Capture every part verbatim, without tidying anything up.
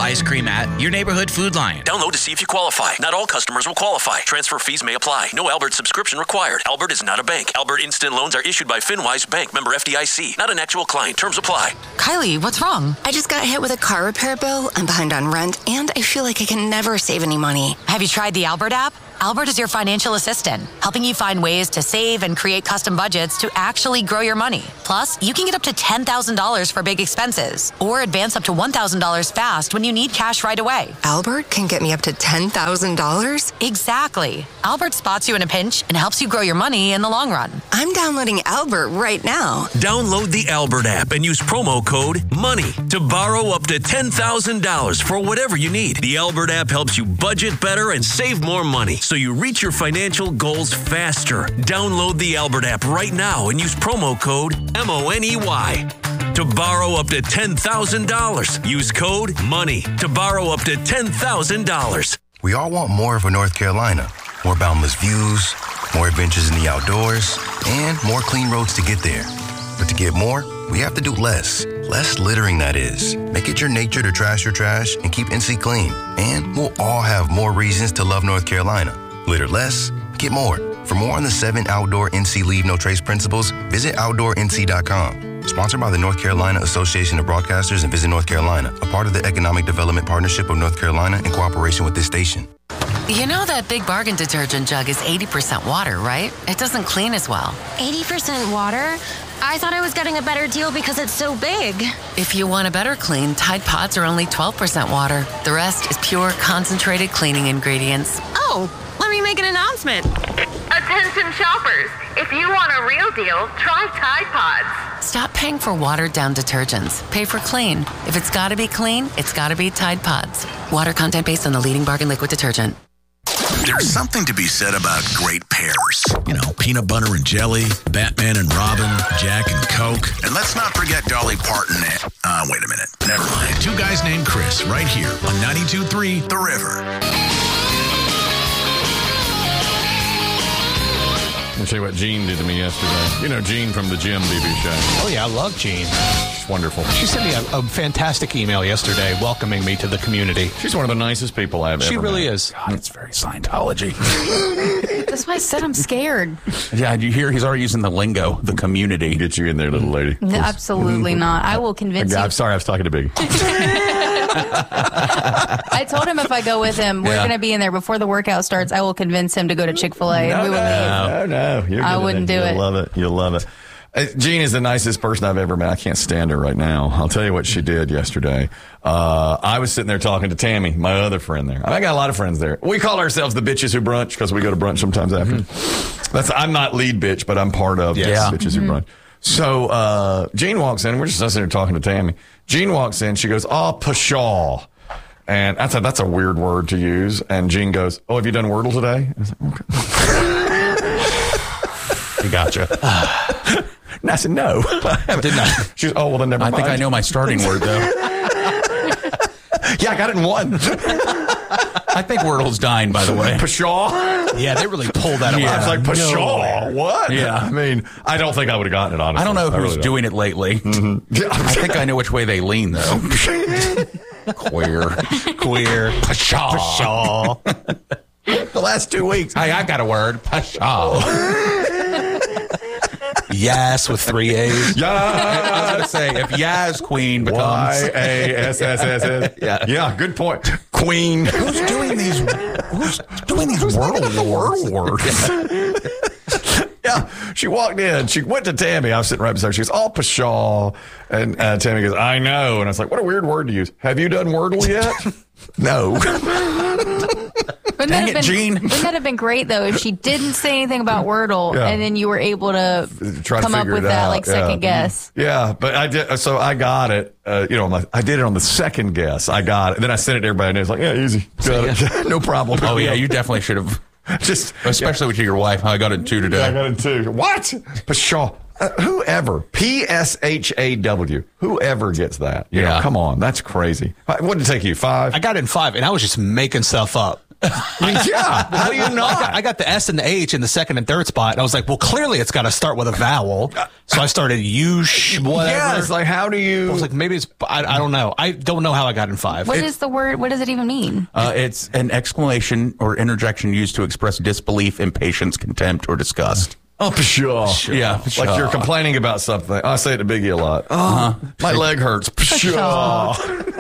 ice cream at your neighborhood Food Lion. Download to see if you qualify. Not all customers will qualify. Transfer fees may apply. No Albert subscription required. Albert is not a bank. Albert Instant Loans are issued by FinWise Bank, member F D I C. Not an actual client. Terms apply. Kylie, what's wrong? I just got hit with a car repair bill. I'm behind on rent, and I feel like I can never save any money. Have you tried the Albert app? Albert is your financial assistant, helping you find ways to save and create custom budgets to actually grow your money. Plus, you can get up to ten thousand dollars for big expenses or advance up to one thousand dollars fast when you need cash right away. Albert can get me up to ten thousand dollars? Exactly. Albert spots you in a pinch and helps you grow your money in the long run. I'm downloading Albert right now. Download the Albert app and use promo code MONEY to borrow up to ten thousand dollars for whatever you need. The Albert app helps you budget better and save more money, so you reach your financial goals faster. Download the Albert app right now and use promo code M O N E Y to borrow up to ten thousand dollars. Use code MONEY to borrow up to ten thousand dollars. We all want more of a North Carolina. More boundless views, more adventures in the outdoors, and more clean roads to get there. But to get more, we have to do less. Less littering, that is. Make it your nature to trash your trash and keep N C clean. And we'll all have more reasons to love North Carolina. Litter less, get more. For more on the seven outdoor N C Leave No Trace principles, visit outdoor N C dot com. Sponsored by the North Carolina Association of Broadcasters and Visit North Carolina, a part of the Economic Development Partnership of North Carolina in cooperation with this station. You know that Big Bargain detergent jug is eighty percent water, right? It doesn't clean as well. eighty percent water? I thought I was getting a better deal because it's so big. If you want a better clean, Tide Pods are only twelve percent water. The rest is pure, concentrated cleaning ingredients. Oh, let me make an announcement. Attention shoppers, if you want a real deal, try Tide Pods. Stop paying for watered-down detergents. Pay for clean. If it's got to be clean, it's got to be Tide Pods. Water content based on the leading bargain liquid detergent. There's something to be said about great pairs. You know, peanut butter and jelly, Batman and Robin, Jack and Coke. And let's not forget Dolly Parton and... Uh, wait a minute. Never mind. Two guys named Chris right here on ninety-two point three The River. I'll tell you what Jean did to me yesterday. You know Jean from the Jim B B show. Oh, yeah, I love Jean. She's wonderful. She sent me a, a fantastic email yesterday welcoming me to the community. She's one of the nicest people I've she ever really met. is. God, it's very Scientology. That's why I said I'm scared. Yeah, you hear he's already using the lingo, the community. Get you in there, little lady. No, absolutely not. I will convince I'm you. sorry, I was talking to Biggie. I told him if I go with him, we're Yeah. going to be in there before the workout starts. I will convince him to go to Chick-fil-A, and No, we will no, leave. no, no. You're I good at wouldn't it. do You'll it. love it. You'll love it. Uh, Jean is the nicest person I've ever met. I can't stand her right now. I'll tell you what she did yesterday. Uh, I was sitting there talking to Tammy, my other friend there. I got a lot of friends there. We call ourselves the bitches who brunch because we go to brunch sometimes after. Mm-hmm. That's I'm not lead bitch, but I'm part of Yes. the Yeah. bitches Mm-hmm. who brunch. So uh, Jean walks in. We're just sitting there talking to Tammy. Jean walks in. She goes, "Oh, pshaw." And I thought that's a weird word to use. And Jean goes, "Oh, have you done Wordle today?" I was like, okay. He gotcha. And I said, "No, I haven't." Did not. She goes, "Oh, well, then never I mind." think I know my starting word, though. Yeah, I got it in one. I think Wordle's dying, by the way. Pshaw? Yeah, they really pulled that Yeah, away. I was like, pshaw? Nowhere. What? Yeah. I mean, I don't think I would have gotten it, honestly. I don't know who's really doing it lately. Mm-hmm. I think I know which way they lean, though. Queer. Queer. Pshaw. Pshaw. The last two weeks. Hey, I got a word. Pshaw. Yes, with three A's. Yeah. I was going to say, if Yaz Queen becomes... Y A S S S S. Yeah. Yeah, good point. Queen. Who's doing these, who's doing these world wars? words? Yeah, she walked in. She went to Tammy. I was sitting right beside her. She goes, "Oh, pshaw." And uh, Tammy goes, "I know." And I was like, what a weird word to use. Have you done Wordle yet? No. Wouldn't Dang that, have it, been, Jean. wouldn't that have been great, though, if she didn't say anything about Wordle, Yeah. and then you were able to Try to come up figure with it that, out. like, Yeah. second guess? Yeah, but I did. So I got it. Uh, you know, my, I did it on the second guess. I got it. Then I sent it to everybody, and it was like, "Yeah, easy, got it. No problem." Oh, yeah, you definitely should have. Just Especially to your wife. I got it two today. I got it too. What? Pshaw. Uh, whoever. P S H A W. Whoever gets that. You Yeah. know, come on. That's crazy. What did it take you? Five? I got it in five, and I was just making stuff up. I mean, yeah. How do you not? I got, I got the S and the H in the second and third spot. And I was like, well, clearly it's got to start with a vowel. So I started you, sh, whatever. Yeah, it's like, how do you? I was like, maybe it's, I, I don't know. I don't know how I got in five. What It- is the word? What does it even mean? Uh, it's an exclamation or interjection used to express disbelief, impatience, contempt, or disgust. Oh, pshaw. Yeah, Like pshaw. you're complaining about something. I say it to Biggie a lot. Oh, my leg hurts. Pshaw.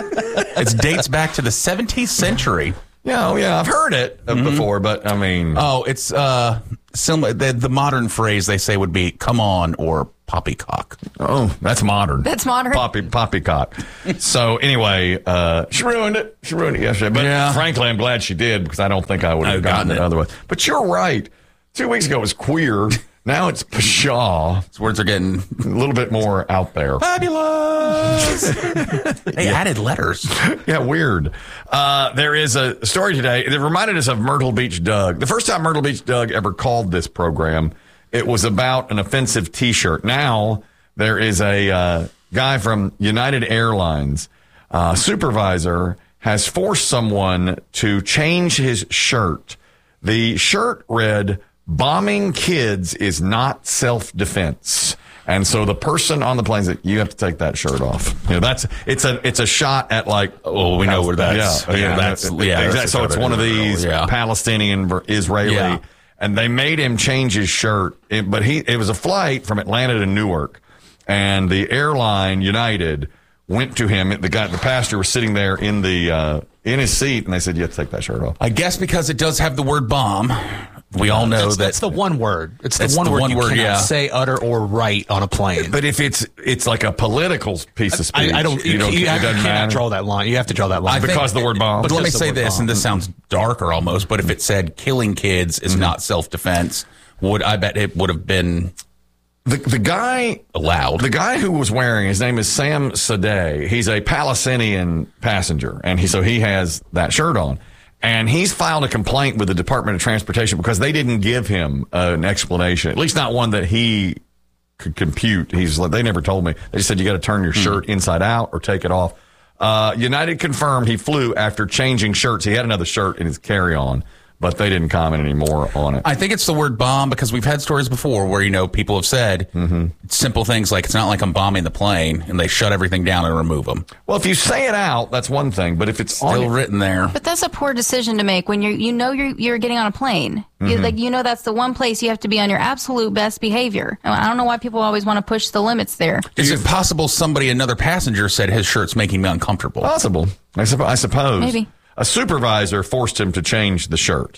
It dates back to the seventeenth century. Yeah, oh, yeah, I've heard it uh, before, but I mean, Oh, it's uh, similar. The, the modern phrase they say would be "come on" or "poppycock." oh, that's modern. That's modern. Poppy, poppycock. So anyway, uh, she ruined it. She ruined it yesterday. But Yeah. frankly, I'm glad she did because I don't think I would have I've gotten, gotten it it. otherwise. But you're right. Two weeks ago it was queer. Now it's pshaw. These words are getting A little bit more out there. fabulous. They added letters. Yeah, weird. Uh, there is a story today that reminded us of Myrtle Beach Doug. The first time Myrtle Beach Doug ever called this program, it was about an offensive T-shirt. Now there is a uh, guy from United Airlines, uh, supervisor, has forced someone to change his shirt. The shirt read, "Bombing kids is not self-defense." And so the person on the plane said, "You have to take that shirt off." You know, that's it's a it's a shot at like, Oh, we know where that's. yeah, yeah, that's yeah. exactly. that's So it's one of these Yeah. Palestinian ver- Israeli, Yeah. and they made him change his shirt. It, but he it was a flight from Atlanta to Newark, and the airline United went to him. The guy, the pastor, was sitting there in the uh, in his seat, and they said, "You have to take that shirt off." I guess because it does have the word bomb. We all know It's, that it's the one word. It's the It's one the word one you word, cannot yeah. say, utter, or write on a plane. But if it's it's like a political piece of speech, I, I don't. You, don't, you, it have, you doesn't cannot matter. draw that line. You have to draw that line I think- because the word bomb. But let me Just the say word this, bomb. and this sounds darker almost, but if it said killing kids is not self-defense, would I bet it would have been The the guy allowed? The guy who was wearing, his name is Sam Sadeh. He's a Palestinian passenger, and he so he has that shirt on. And he's filed a complaint with the Department of Transportation because they didn't give him uh, an explanation, at least not one that he could compute. He's like, they never told me. They just said you got to turn your shirt inside out or take it off. Uh, United confirmed he flew after changing shirts. He had another shirt in his carry-on, but they didn't comment any more on it. I think it's the word bomb because we've had stories before where, you know, people have said simple things like, it's not like I'm bombing the plane, and they shut everything down and remove them. Well, if you say it out, that's one thing. But if it's Still on, written there. But that's a poor decision to make when you're, you know, you're, you're getting on a plane. You, like, you know, that's the one place you have to be on your absolute best behavior. I don't know why people always want to push the limits there. Is it possible somebody, another passenger, said his shirt's making me uncomfortable? Possible. I, supp- I suppose. Maybe. A supervisor forced him to change the shirt.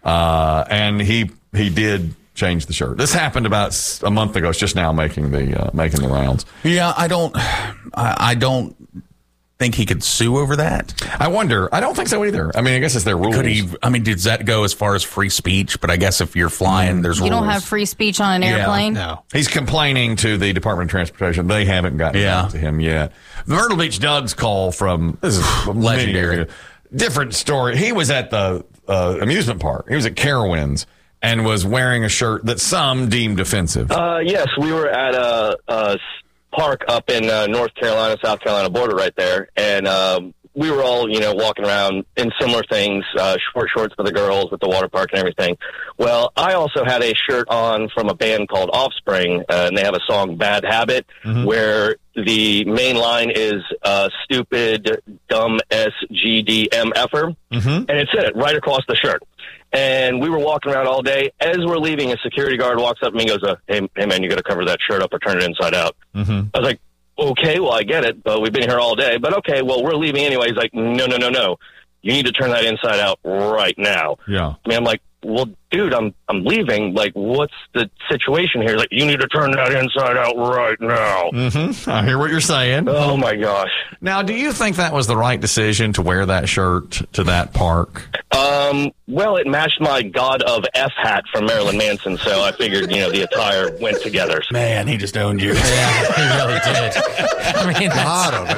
Uh, and he he did change the shirt. This happened about s- a month ago. It's just now making the uh, making the rounds. Yeah, I don't, I, I don't think he could sue over that. I wonder. I don't think so either. I mean, I guess it's their rules. Could he? I mean, does that go as far as free speech? But I guess if you're flying, there's You rules. don't have free speech on an Yeah, airplane. no. He's complaining to the Department of Transportation. They haven't gotten Yeah. back to him yet. Myrtle Beach Doug's call from this is Legendary. many- different story. He was at the uh, amusement park. He was at Carowinds and was wearing a shirt that some deemed offensive. Uh, yes, we were at a, a park up in uh, North Carolina, South Carolina border right there, and um, we were all, you know, walking around in similar things, uh, short shorts for the girls at the water park and everything. Well, I also had a shirt on from a band called Offspring, uh, and they have a song, Bad Habit, Mm-hmm. where the main line is uh, stupid, dumb S G D M effer, Mm-hmm. and it said it right across the shirt. And we were walking around all day. As we're leaving, a security guard walks up to me and goes, uh, hey, hey, man, you got to cover that shirt up or turn it inside out. Mm-hmm. I was like, okay, well, I get it, but we've been here all day. But okay, well, we're leaving anyway. He's like, no, no, no, no. You need to turn that inside out right now. Yeah. I mean, I'm like, well, dude, I'm I'm leaving. Like, what's the situation here? He's like, you need to turn that inside out right now. Mm-hmm. I hear what you're saying. Oh, my gosh. Now, do you think that was the right decision to wear that shirt to that park? Um, well, it matched my God of F hat from Marilyn Manson, so I figured, you know, the attire went together. Man, he just owned you. Yeah, he really did. I mean, God of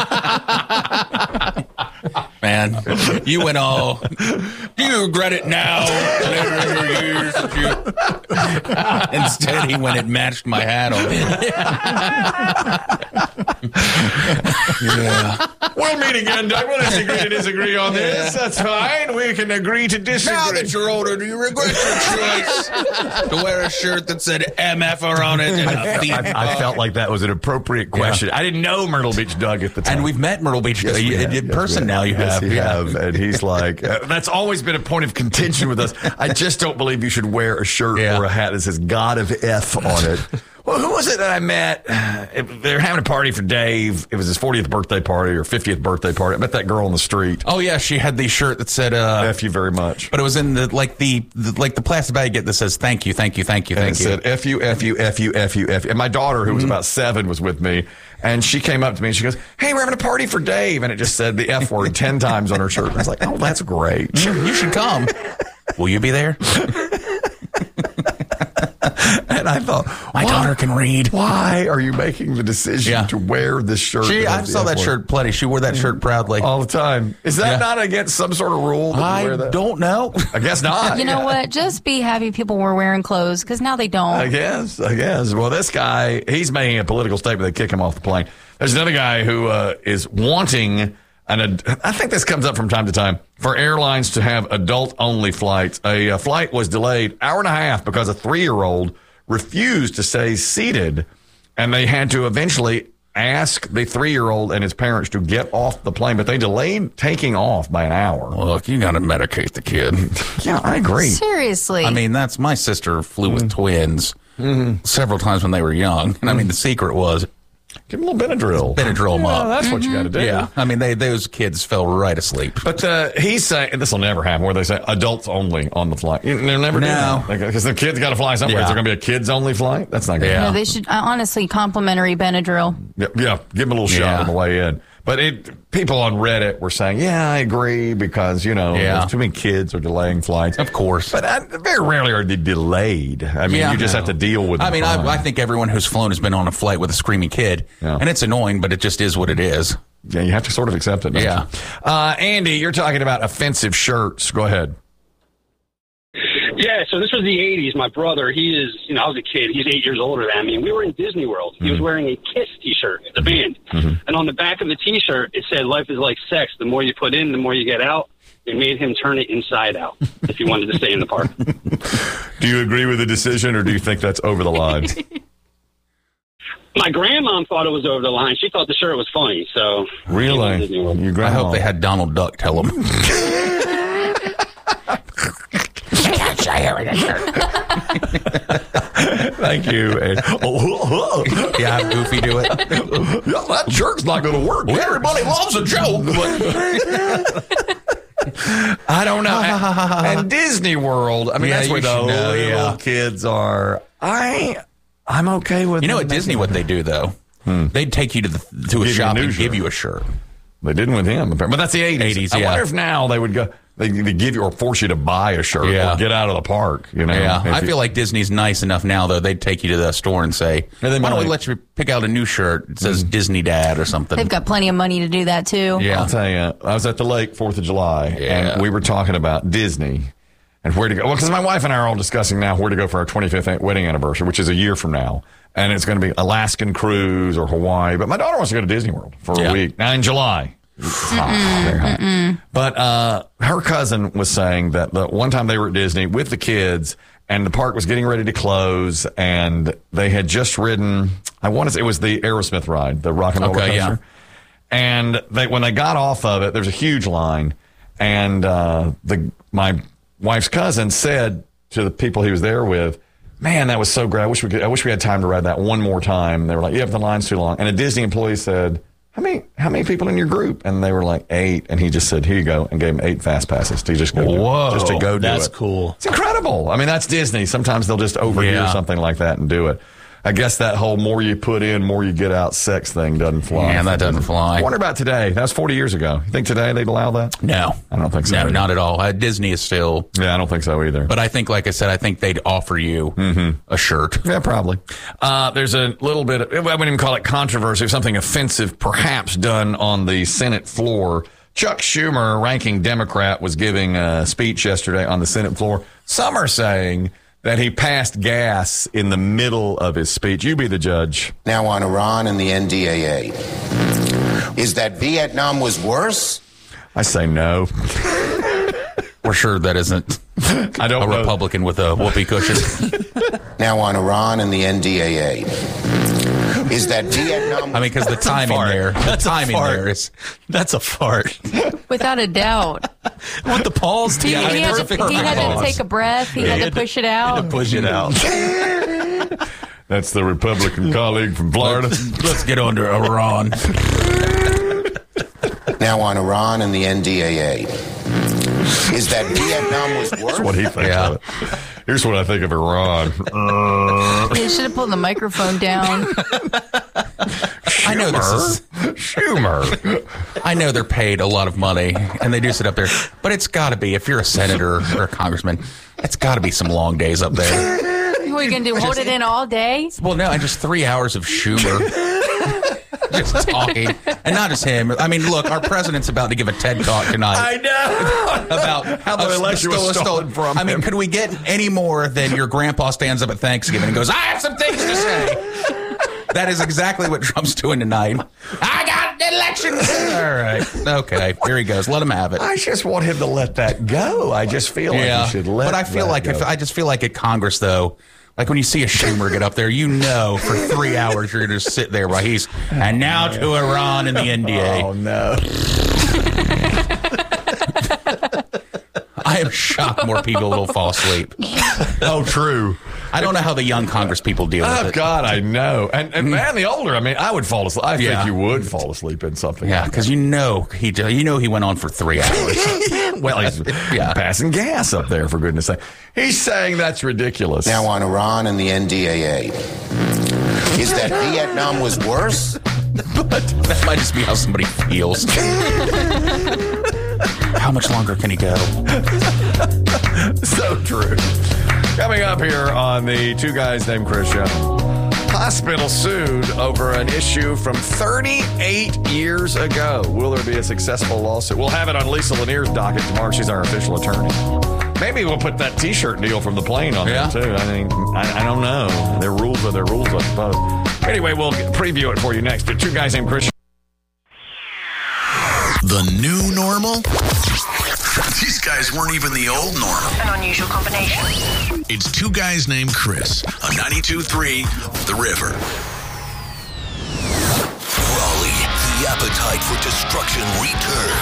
F. Man, you went all. Do you regret it now? Later in your years, if you- Instead, he went and matched my hat on. Yeah. We'll meet again, Doug. We'll just agree to disagree on this. Yeah. That's fine. We can agree to disagree. Now that you're older, do you regret your choice to wear a shirt that said M F R on it? And a thief? I, I felt like that was an appropriate question. I didn't know Myrtle Beach Doug at the time. And we've met Myrtle Beach Yes, we in, have. in Yes, person we now. You Yes, have. you yeah. have. And he's like, uh, that's always been a point of contention with us. I just don't believe you should wear a shirt Yeah. or a hat that says God of F on it. Well, who was it that I met? They were having a party for Dave. It was his fortieth birthday party or fiftieth birthday party. I met that girl on the street. Oh yeah, she had the shirt that said uh, F you very much. But it was in the like the, the like the plastic bag that says thank you, thank you, thank you, And thank it you. said F you, F you, F you, F you, F you. And my daughter, who was about seven, was with me. And she came up to me and she goes, hey, we're having a party for Dave. And it just said the F word ten times on her shirt. And I was like, oh, that's great. You should come. Will you be there? And I thought, my why, daughter can read. Why are you making the decision Yeah. to wear this shirt? She, that I has saw the that F word? shirt plenty. She wore that shirt proudly all the time. Is that Yeah. not against some sort of rule? That you I wear that? don't know. I guess not. You know what? Just be happy people were wearing clothes because now they don't. I guess. I guess. Well, this guy, he's making a political statement. They kick him off the plane. There's another guy who uh, is wanting, and I think this comes up from time to time, for airlines to have adult-only flights. A, a flight was delayed hour and a half because a three-year-old refused to stay seated, and they had to eventually ask the three-year-old and his parents to get off the plane, but they delayed taking off by an hour. Look, you got to medicate the kid. Yeah, I agree. Seriously. I mean, that's my sister flew with twins several times when they were young, and I mean, the secret was give them a little Benadryl. Benadryl them Yeah, up. that's what you got to do. Yeah, I mean, they those kids fell right asleep. But uh, he's saying, and this will never happen, where they say adults only on the flight. They'll never No. do that. Because the kids got to fly somewhere. Yeah. Is there going to be a kids only flight? That's not going to Yeah. No, happen. they should uh, honestly complimentary Benadryl. Yeah, yeah, give them a little shot Yeah. on the way in. But it, people on Reddit were saying, yeah, I agree, because, you know, Yeah. there's too many kids are delaying flights. Of course. But uh, very rarely are they delayed. I mean, Yeah. you just have to deal with I the mean, crime. I, I think everyone who's flown has been on a flight with a screaming kid, Yeah. and it's annoying, but it just is what it is. Yeah, you have to sort of accept it. don't Yeah. you? Uh, Andy, you're talking about offensive shirts. Go ahead. Yeah, so this was the eighties. My brother, he is, you know, I was a kid. He's eight years older than me. And we were in Disney World. He was wearing a KISS T-shirt, the band. And on the back of the T-shirt, it said, life is like sex. The more you put in, the more you get out. It made him turn it inside out if he wanted to stay in the park. Do you agree with the decision, or do you think that's over the line? My grandmom thought it was over the line. She thought the shirt was funny, so... Really? Your I hope they had Donald Duck tell them. Thank you. And, oh, yeah, have Goofy do it. Yeah, that shirt's not going to work. Well, everybody loves a joke, but I don't know. And, and Disney World, I mean, Yeah, that's you where the should know, little yeah. kids are. I, I'm okay with you know, them at Disney, making what it. they do though, they'd take you to the to a Give you a shop new and shirt. give you a shirt. They didn't with him, apparently. But that's the eighties. eighties, I yeah. wonder if now they would go, they, they give you or force you to buy a shirt Yeah. or get out of the park, you know? Yeah, If I you- feel like Disney's nice enough now, though. They'd take you to the store and say, Yeah, they why don't we might. let you pick out a new shirt that says Disney Dad or something? They've got plenty of money to do that too. Yeah. I'll tell you, I was at the lake fourth of July, Yeah. and we were talking about Disney and where to go. Well, because my wife and I are all discussing now where to go for our twenty-fifth wedding anniversary, which is a year from now. And it's going to be Alaskan cruise or Hawaii. But my daughter wants to go to Disney World for Yeah. a week. Now, in July. It's hot, very hot. But uh, her cousin was saying that the one time they were at Disney with the kids, and the park was getting ready to close, and they had just ridden, I want to say it was the Aerosmith ride, the rock and roller Okay, coaster. yeah. And they, when they got off of it, there's a huge line, and uh, the my wife's cousin said to the people he was there with, "Man, that was so great. I wish we could, I wish we had time to ride that one more time." And they were like, "Yeah, but the line's too long." And a Disney employee said, How many how many people in your group? And they were like eight. And he just said, "Here you go," and gave him eight fast passes to just go. do it. Whoa, just to go do That's it. cool. It's incredible. I mean, that's Disney. Sometimes they'll just overhear Yeah. something like that and do it. I guess that whole more you put in, more you get out sex thing doesn't fly. Yeah, that doesn't fly. I wonder about today. That was forty years ago. You think today they'd allow that? No. I don't think so. No, either. not at all. Uh, Disney is still, Yeah, I don't think so either. but I think, like I said, I think they'd offer you a shirt. Yeah, probably. Uh, there's a little bit of, I wouldn't even call it controversy, something offensive perhaps done on the Senate floor. Chuck Schumer, ranking Democrat, was giving a speech yesterday on the Senate floor. Some are saying that he passed gas in the middle of his speech. You be the judge. Now on Iran and the N D A A. is that Vietnam was worse? I say no. We're sure that isn't I don't a know. Republican with a whoopee cushion. Now on Iran and the N D A A. Is that Vietnam? I mean, because the timing there, the That's a timing fart. there is. That's a fart. Without a doubt. With the pause, He, too. he I mean, had, there's a to, he perfect had to pause. take a breath. He Yeah, had he to had to- push it out. to push it out. That's the Republican colleague from Florida. Let's get on to Iran. Now on Iran and the N D A A. Is that Vietnam was worse? That's what he thinks Yeah. of it. Here's what I think of Iran. Uh, You should have pulled the microphone down. I know this is. Schumer. I know they're paid a lot of money, and they do sit up there. But it's got to be, if you're a senator or a congressman, it's got to be some long days up there. What are you going to do? Hold it in all day? Well, no, and just three hours of Schumer. Just talking. And not just him. I mean, look, our president's about to give a TED Talk tonight. I know. About how the uh, election was stole- stolen from I mean, him. could we get any more than your grandpa stands up at Thanksgiving and goes, I have some things to say. That is exactly what Trump's doing tonight. I got elections. All right. Okay. Here he goes. Let him have it. I just want him to let that go. I just feel like yeah. he should let But I feel that like go. if I just feel like at Congress though, like when you see a Schumer get up there, you know for three hours you're going to sit there while he's, and now to Iran and the N D A. Oh, no. I am shocked more people will fall asleep. Oh, true. I don't know how the young Congress people deal with Oh, it. God, I know. And, and man, the older, I mean, I would fall asleep. I Yeah. think you would fall asleep in something. Yeah, like because you know he you know he went on for three hours. that. Well, he's Yeah. passing gas up there, for goodness sake. He's saying that's ridiculous. Now on Iran and the N D A A. Is that Vietnam was worse? But that might just be how somebody feels. How much longer can he go? So true. Coming up here on the Two Guys Named Chris show. Hospital sued over an issue from thirty-eight years ago. Will there be a successful lawsuit? We'll have it on Lisa Lanier's docket tomorrow. She's our official attorney. Maybe we'll put that T-shirt deal from the plane on Yeah. there, too. I mean, I, I don't know. Their rules are their rules, I suppose. Anyway, we'll preview it for you next. The Two Guys Named Chris. The new normal? These guys weren't even the old normal. An unusual combination. It's Two Guys Named Chris on ninety-two point three The River. Raleigh, the appetite for destruction returns.